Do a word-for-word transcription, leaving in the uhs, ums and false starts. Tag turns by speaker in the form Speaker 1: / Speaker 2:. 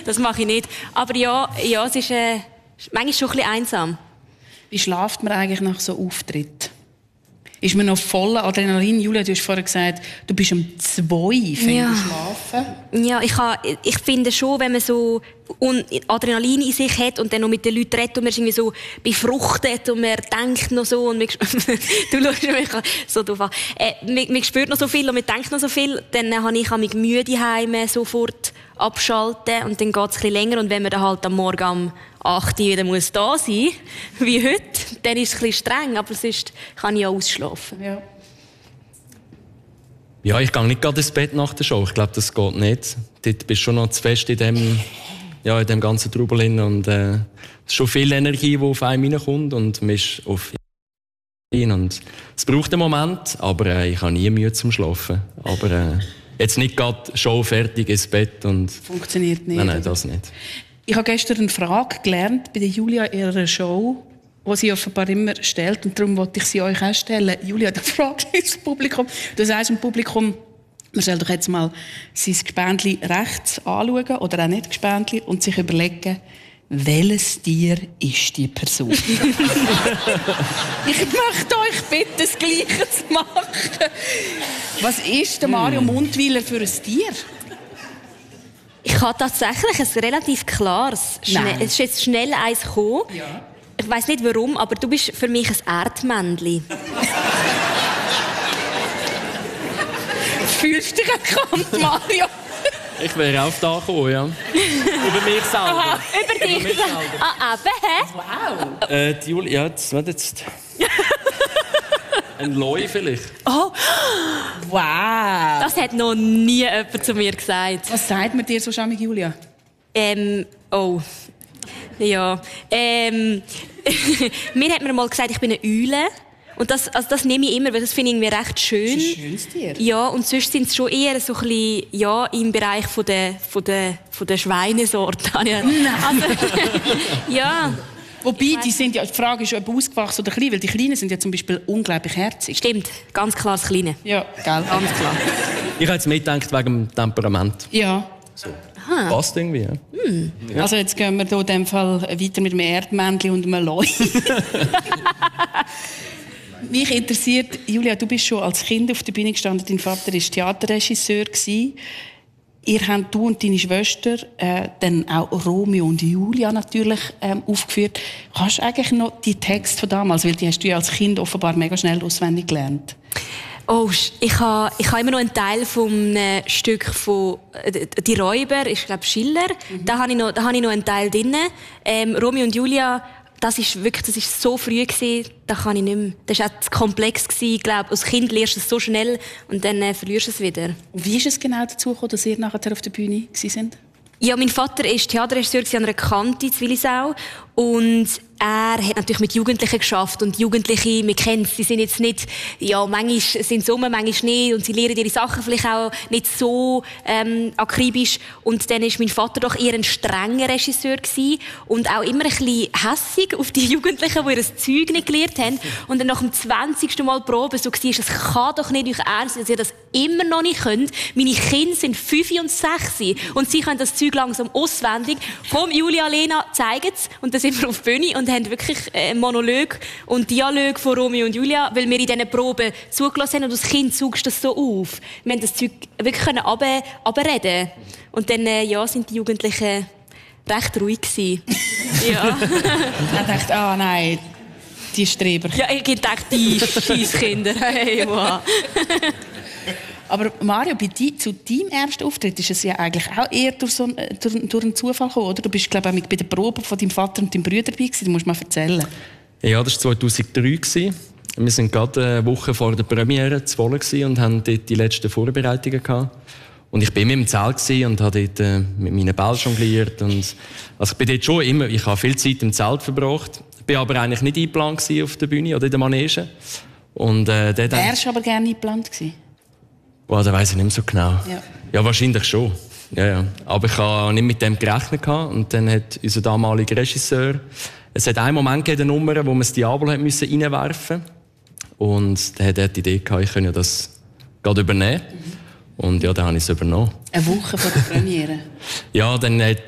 Speaker 1: das mache ich nicht. Aber ja, ja es ist äh, manchmal schon ein bisschen einsam.
Speaker 2: Wie schläft man eigentlich nach so Auftritt? Ist man noch voller Adrenalin? Julia, du hast vorher gesagt, du bist um zwei
Speaker 1: ja.
Speaker 2: schlafen.
Speaker 1: Ja, ich, ha, ich finde schon, wenn man so Adrenalin in sich hat und dann noch mit den Leuten redet und man ist irgendwie so befruchtet und man denkt noch so und man, du schaust mich so doof an. Äh, man, man spürt noch so viel und man denkt noch so viel, dann habe ich mich müde heim sofort abschalten und dann geht es ein bisschen länger und wenn man dann halt am Morgen um acht Uhr wieder muss da sein, wie heute, dann ist es ein bisschen streng, aber sonst kann ich auch ausschlafen.
Speaker 2: Ja.
Speaker 3: Ja, ich gehe nicht gerade ins Bett nach der Show. Ich glaube, das geht nicht. Dort bist du schon noch zu fest in dem, ja, in dem ganzen Trubel hin. Und äh, es ist schon viel Energie, die auf einen reinkommt. Und man ist auf ihn. Und es braucht einen Moment, aber äh, ich habe nie Mühe zum Schlafen. Aber äh, jetzt nicht gerade Show fertig ins Bett. Und
Speaker 2: funktioniert nicht.
Speaker 3: Nein, nein, das nicht.
Speaker 2: Ich habe gestern eine Frage gelernt bei der Julia in ihrer Show, die sie offenbar immer stellt. Und darum wollte ich sie euch auch stellen. Julia, du fragst das Publikum. Du sagst dem Publikum, man soll doch jetzt mal sein Gespendli rechts anschauen oder auch nicht Gespendli und sich überlegen, welches Tier ist die Person? Ich möchte euch bitten, das Gleiche zu machen. Was ist der Mario Mundwiler für ein Tier?
Speaker 1: Ich habe tatsächlich ein relativ klares. Schnell, es ist jetzt schnell eins gekommen.
Speaker 2: Ja.
Speaker 1: Ich weiss nicht warum, aber du bist für mich ein Erdmännchen.
Speaker 2: Fühlst du dich erkannt, Mario?
Speaker 3: Ich wäre auch da gekommen, ja. Über mich selber.
Speaker 1: Aha, über dich.
Speaker 3: Über mich selber.
Speaker 1: Ah, eben, hä?
Speaker 2: Wow.
Speaker 3: Äh, die Julia, ja, jetzt, warte jetzt. Ein Leu vielleicht.
Speaker 1: Oh,
Speaker 2: Wow.
Speaker 1: das hat noch nie jemand zu mir gesagt.
Speaker 2: Was sagt man dir so schamig, Julia?
Speaker 1: Ähm, oh. Ja. Ähm, mir hat man mal gesagt, ich bin eine Eule. Und das, also das nehme ich immer, weil das finde ich irgendwie recht schön.
Speaker 2: Das ist ein schönes Tier.
Speaker 1: Ja, und sonst sind es schon eher so ein bisschen, ja, im Bereich von der, von der, von der Schweinesorte. Also, ja.
Speaker 2: Wobei, die sind ja, die Frage ist, ob ausgewachsen oder klein, weil die Kleinen sind ja zum Beispiel unglaublich herzig.
Speaker 1: Stimmt, ganz klar das Kleine.
Speaker 2: Ja, gell? Ganz klar.
Speaker 3: Ich habe jetzt mitgedacht wegen dem Temperament.
Speaker 2: Ja.
Speaker 3: So. Passt irgendwie, ja.
Speaker 2: Hm. Ja. Also jetzt gehen wir hier in dem Fall weiter mit einem Erdmännchen und einem Leu. Mich interessiert, Julia, du bist schon als Kind auf der Bühne gestanden, dein Vater war Theaterregisseur. Ihr habt, du und deine Schwester, äh, dann auch Romeo und Julia natürlich ähm, aufgeführt. Kannst du eigentlich noch die Texte von damals, weil die hast du ja als Kind offenbar mega schnell auswendig gelernt?
Speaker 1: Oh, ich habe ich ha immer noch einen Teil von einem Stück von äh, «Die Räuber», ich glaube Schiller. Mhm. Da habe ich, noch, da hab ich noch einen Teil drin. Ähm, Romeo und Julia, das ist wirklich, das ist so früh gewesen, da kann ich nicht mehr. Das war auch zu komplex gewesen. Ich glaube, als Kind lernst du es so schnell und dann äh, verlierst du es wieder.
Speaker 2: Und wie ist es genau dazu gekommen, dass ihr nachher auf der Bühne waren?
Speaker 1: Ja, mein Vater war Theaterregisseur an einer Kante in Willisau und er hat natürlich mit Jugendlichen geschafft und Jugendliche, wir kennen es, sie sind jetzt nicht, ja, manchmal sind sie rum, manchmal nicht und sie lernen ihre Sachen vielleicht auch nicht so ähm, akribisch und dann ist mein Vater doch eher ein strenger Regisseur gewesen und auch immer ein bisschen hässig auf die Jugendlichen, die ihr Zeug nicht gelernt haben und dann nach dem zwanzigsten Mal Proben so war, es kann doch nicht euch ernst sein, dass ihr das immer noch nicht könnt. Meine Kinder sind fünf und sechs und sie können das Zeug langsam auswendig. Komm, Julia, Lena, zeigen es und dann sind wir auf die Bühne und haben wirklich einen Monolog und Dialog von Romeo und Julia, weil wir in diesen Proben zugelassen haben und als Kind saugst du das so auf. Wir haben das Zeug wirklich können runter, runterreden. Und dann äh, ja, sind die Jugendlichen recht ruhig gewesen. Ja.
Speaker 2: Ich dachte, ah oh nein, die Streber.
Speaker 1: Ja, ich dachte, die Scheisskinder. Hey, wow.
Speaker 2: Aber Mario, bei die, zu deinem ersten Auftritt ist es ja eigentlich auch eher durch, so, durch, durch einen Zufall gekommen, oder? Du bist, glaube ich, auch bei der Probe von deinem Vater und deinem Bruder dabei gewesen. Du musst mal erzählen.
Speaker 3: Ja, das war zweitausenddrei. Wir waren gerade eine Woche vor der Premiere zu Wohlen und hatten dort die letzten Vorbereitungen gehabt. Und ich war immer im Zelt und habe dort äh, mit meinen Bällen jongliert. Und, also ich bin dort schon immer, ich habe viel Zeit im Zelt verbracht. Ich war aber eigentlich nicht eingeplant auf der Bühne oder in der Manege. Und, äh, dort
Speaker 2: wärst du aber gerne eingeplant gewesen?
Speaker 3: Boah, das weiss ich nicht mehr so genau.
Speaker 2: Ja,
Speaker 3: ja wahrscheinlich schon. Ja, ja. Aber ich habe nicht mit dem gerechnet. Und dann hat unser damaliger Regisseur... Es hat einen Moment gegeben, eine Nummer, wo man das Diablo reinwerfen musste. Und dann hat er die Idee gehabt, ich könnte das gerade übernehmen. Mhm. Und ja, dann habe ich es übernommen.
Speaker 2: Eine Woche vor der Premiere?
Speaker 3: Ja, dann hat